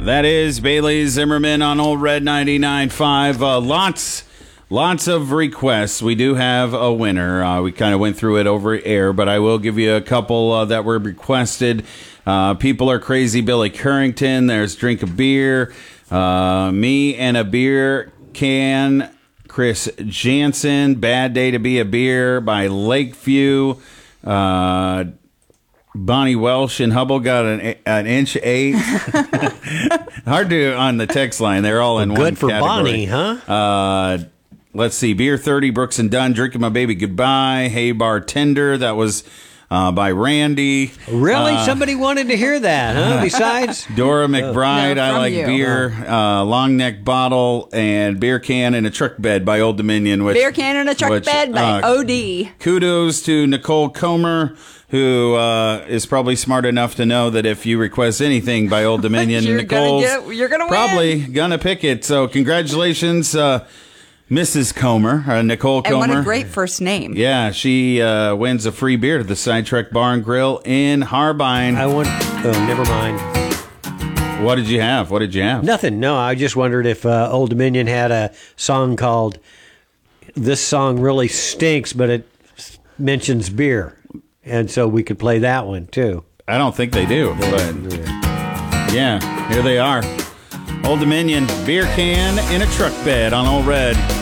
That is Bailey Zimmerman on Old Red 99.5. Lots of requests. We do have a winner. We kind of went through it over air, but I will give you a couple that were requested. People Are Crazy, Billy Currington. There's Drink a Beer. Me and a Beer Can, Chris Jansen. Bad Day to Be a Beer by Lakeview. Bonnie Welsh and Hubble got an inch 8. Hard to on the text line. They're all in one Good for category. Bonnie, huh? Let's see. Beer 30, Brooks and Dunn, Drinking My Baby Goodbye. Hey Bartender, that was by Randy. Really? Somebody wanted to hear that, huh? Besides? Dora McBride, No, I from Like you. Beer. Long Neck Bottle, and Beer Can in a Truck Bed by Old Dominion. Beer Can in a Truck Bed by OD. Kudos to Nicole Comer, who is probably smart enough to know that if you request anything by Old Dominion, You're Nicole's gonna win. probably gonna pick it. So congratulations, Mrs. Comer, Nicole Comer. And what a great first name. Yeah, she wins a free beer to the Sidetrack Bar and Grill in Harbine. Never mind. What did you have? Nothing. No, I just wondered if Old Dominion had a song called "This Song Really Stinks," but it mentions beer, and so we could play that one too. I don't think they do, but yeah, here they are. Old Dominion, Beer Can in a Truck Bed on Old Red.